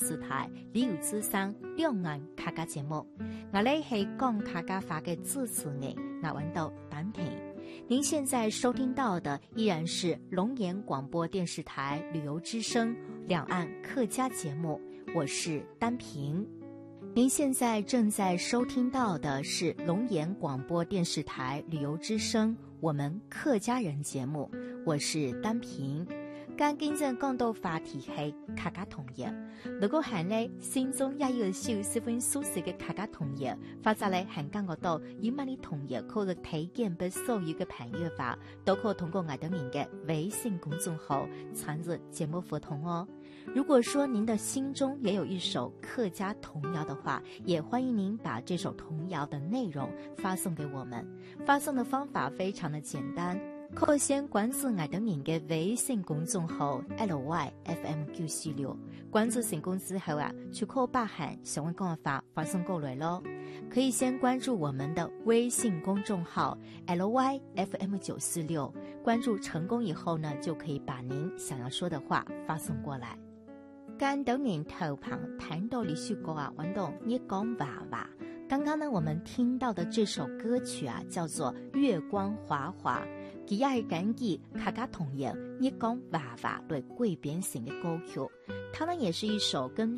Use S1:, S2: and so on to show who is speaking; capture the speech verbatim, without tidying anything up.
S1: 视台旅游之声两岸客家节目，我哋系讲客家话嘅主持人，我揾到单平。您现在收听到的依然是龙岩广播电视台旅游之声两岸客家节目，我是单平。您现在正在收听到的是龙岩广播电视台旅游之声我们客家人节目，我是单平。刚今日讲到话题係客家童謠，如果係呢心中也有少十分舒適嘅客家童謠，或者呢係感覺到有乜啲童謠可以推薦俾所有嘅朋友話，都可以通過我哋人嘅微信公眾號參與節目互動哦。如果說您的心中也有一首客家童謠的話，也歡迎您把這首童謠的內容發送給我們。發送的方法非常的簡單，可先關注我哋人嘅微信公眾號 L Y F M 九四六，關注成功之後啊，就可把喊想問講嘅話發送過來咯。可以先關注我們的微信公眾號 L Y F M 九四六，關注成功以後呢，就可以把您想要說的話發送過來。跟等年頭旁談到呢首歌啊，揾到你講娃娃。剛剛呢，我們聽到的這首歌曲啊，叫做《月光華華》，佢也係根據客家童謠《你講娃娃》來改編成嘅歌曲。它呢，也是一首跟